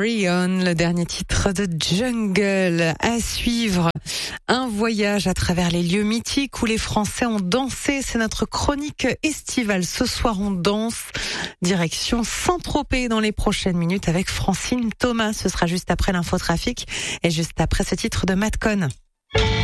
Carry On, le dernier titre de Jungle. À suivre, un voyage à travers les lieux mythiques où les Français ont dansé. C'est notre chronique estivale. Ce soir, on danse. Direction Saint-Tropez dans les prochaines minutes avec Francine Thomas. Ce sera juste après l'infotrafic et juste après ce titre de Madcon.